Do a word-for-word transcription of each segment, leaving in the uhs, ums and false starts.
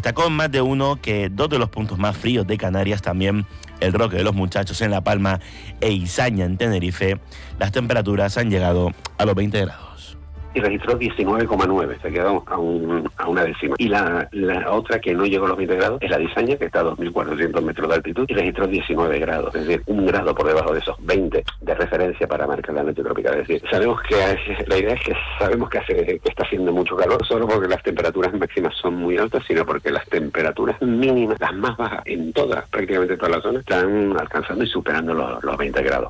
Destacó en más de uno que dos de los puntos más fríos de Canarias, también el Roque de los Muchachos en La Palma e Izaña en Tenerife, las temperaturas han llegado a los veinte grados. Y registró diecinueve coma nueve, se quedó a, un, a una décima. Y la, la otra que no llegó a los veinte grados es la de Izaña, que está a dos mil cuatrocientos metros de altitud, y registró diecinueve grados, es decir, un grado por debajo de esos veinte de referencia para marcar la noche tropical. Es decir, sabemos que la idea es que sabemos que, hace, que está haciendo mucho calor, solo porque las temperaturas máximas son muy altas, sino porque las temperaturas mínimas, las más bajas en todas, prácticamente todas las zonas, están alcanzando y superando los, los veinte grados.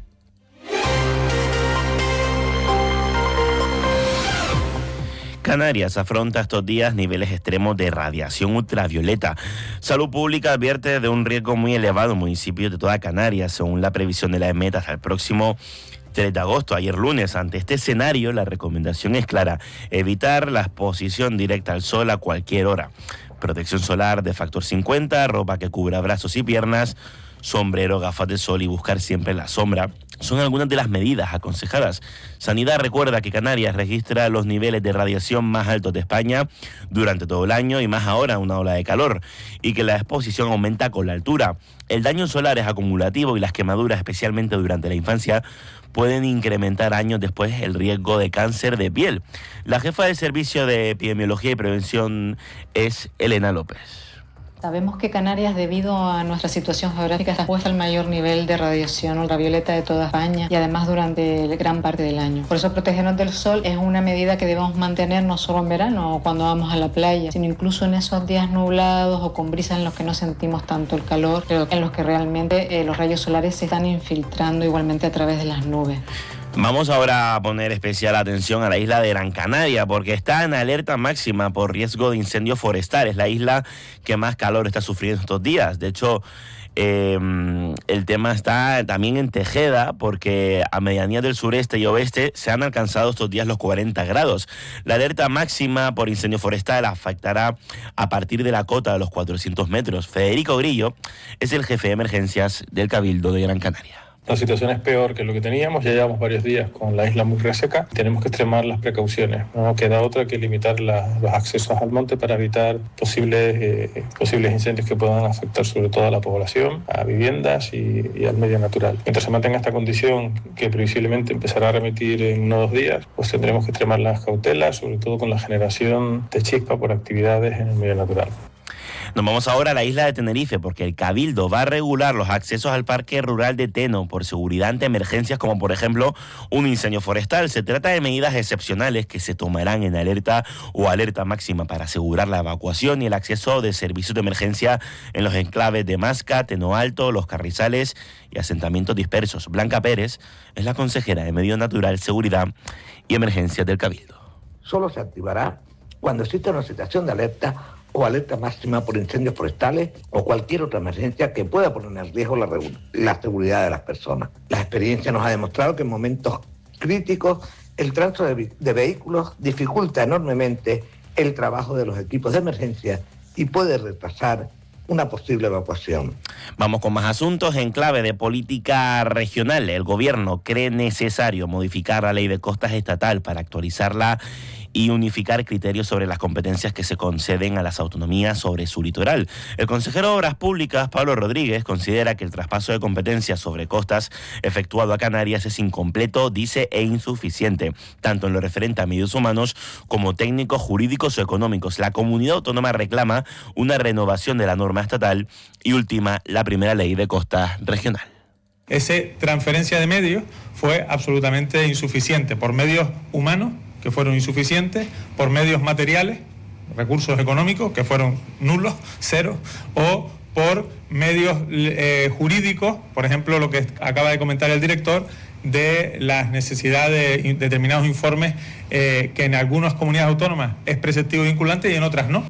Canarias afronta estos días niveles extremos de radiación ultravioleta. Salud Pública advierte de un riesgo muy elevado en municipios de toda Canarias, según la previsión de la E M E T hasta el próximo tres de agosto, ayer lunes. Ante este escenario, la recomendación es clara: evitar la exposición directa al sol a cualquier hora. Protección solar de factor cincuenta, ropa que cubra brazos y piernas, sombrero, gafas de sol y buscar siempre la sombra son algunas de las medidas aconsejadas. Sanidad recuerda que Canarias registra los niveles de radiación más altos de España durante todo el año y más ahora una ola de calor, y que la exposición aumenta con la altura. El daño solar es acumulativo y las quemaduras, especialmente durante la infancia, pueden incrementar años después el riesgo de cáncer de piel. La jefa del Servicio de Epidemiología y Prevención es Elena López. Sabemos que Canarias, debido a nuestra situación geográfica, está expuesta al mayor nivel de radiación ultravioleta de toda España y además durante gran parte del año. Por eso protegernos del sol es una medida que debemos mantener no solo en verano o cuando vamos a la playa, sino incluso en esos días nublados o con brisas en los que no sentimos tanto el calor, pero en los que realmente eh, los rayos solares se están infiltrando igualmente a través de las nubes. Vamos ahora a poner especial atención a la isla de Gran Canaria, porque está en alerta máxima por riesgo de incendios forestales, la isla que más calor está sufriendo estos días. De hecho, eh, el tema está también en Tejeda, porque a medianías del sureste y oeste se han alcanzado estos días los cuarenta grados. La alerta máxima por incendio forestal afectará a partir de la cota de los cuatrocientos metros. Federico Grillo es el jefe de emergencias del Cabildo de Gran Canaria. La situación es peor que lo que teníamos, ya llevamos varios días con la isla muy reseca, tenemos que extremar las precauciones, no queda otra que limitar la, los accesos al monte para evitar posibles, eh, posibles incendios que puedan afectar sobre todo a la población, a viviendas y, y al medio natural. Mientras se mantenga esta condición, que previsiblemente empezará a remitir en unos dos días, pues tendremos que extremar las cautelas, sobre todo con la generación de chispa por actividades en el medio natural. Nos vamos ahora a la isla de Tenerife, porque el Cabildo va a regular los accesos al Parque Rural de Teno por seguridad ante emergencias como, por ejemplo, un incendio forestal. Se trata de medidas excepcionales que se tomarán en alerta o alerta máxima para asegurar la evacuación y el acceso de servicios de emergencia en los enclaves de Masca, Teno Alto, Los Carrizales y asentamientos dispersos. Blanca Pérez es la consejera de Medio Natural, Seguridad y Emergencias del Cabildo. Solo se activará cuando exista una situación de alerta o alerta máxima por incendios forestales o cualquier otra emergencia que pueda poner en riesgo la, la seguridad de las personas. La experiencia nos ha demostrado que en momentos críticos el tránsito de, de vehículos dificulta enormemente el trabajo de los equipos de emergencia y puede retrasar una posible evacuación. Vamos con más asuntos. En clave de política regional, el gobierno cree necesario modificar la ley de costas estatal para actualizarla y unificar criterios sobre las competencias que se conceden a las autonomías sobre su litoral. El consejero de Obras Públicas, Pablo Rodríguez, considera que el traspaso de competencias sobre costas efectuado a Canarias es incompleto, dice, e insuficiente, tanto en lo referente a medios humanos como técnicos, jurídicos o económicos. La comunidad autónoma reclama una renovación de la norma estatal y última, la primera ley de costas regional. Esa transferencia de medios fue absolutamente insuficiente por medios humanos, que fueron insuficientes, por medios materiales, recursos económicos, que fueron nulos, cero, o por medios eh, jurídicos, por ejemplo, lo que acaba de comentar el director, de las necesidades de determinados informes eh, que en algunas comunidades autónomas es preceptivo y vinculante y en otras no.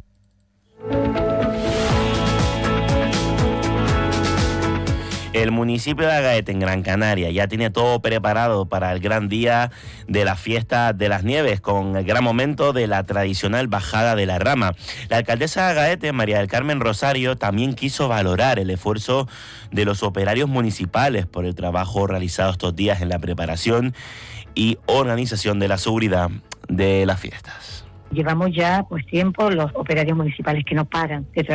El municipio de Agaete, en Gran Canaria, ya tiene todo preparado para el gran día de la fiesta de las nieves, con el gran momento de la tradicional bajada de la rama. La alcaldesa de Agaete, María del Carmen Rosario, también quiso valorar el esfuerzo de los operarios municipales por el trabajo realizado estos días en la preparación y organización de la seguridad de las fiestas. Llevamos ya pues tiempo los operarios municipales que no paran de